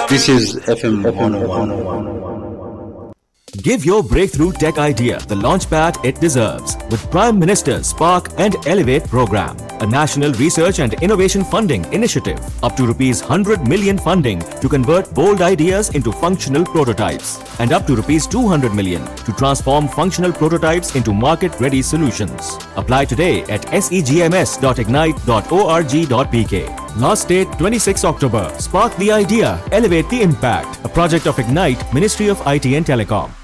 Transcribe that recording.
This is FM 101. Give your breakthrough tech idea the launchpad it deserves with Prime Minister's Spark and Elevate program, a national research and innovation funding initiative. Up to rupees 100 million funding to convert bold ideas into functional prototypes, and up to rupees 200 million to transform functional prototypes into market-ready solutions. Apply today at segms.ignite.org.pk. Last date 26 October. Spark the idea, elevate the impact. A project of Ignite, Ministry of IT and Telecom.